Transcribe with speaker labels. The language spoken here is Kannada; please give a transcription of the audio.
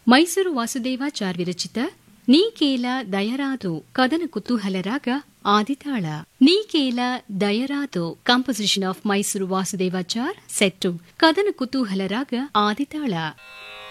Speaker 1: ಮೈಸೂರು ವಾಸುದೇವಾಚಾರ್ ವಿರಚಿತ ನೀಕೇಲ ದಯರಾದು ಕದನ ಕುತೂಹಲರಾಗ ಆದಿತಾಳ. ನೀಕೇಲ ದಯರಾದು composition of Mysuru Vasudevachar set to ಕದನ ಕುತೂಹಲರಾಗ ಆದಿತಾಳ.